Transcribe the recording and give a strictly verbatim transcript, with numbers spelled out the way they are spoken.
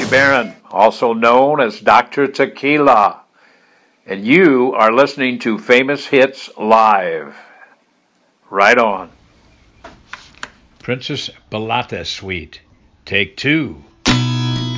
Tony Barron, also known as Doctor Tequila, and you are listening to Famous Hits Live. Right on. Princess Balata Suite, take two.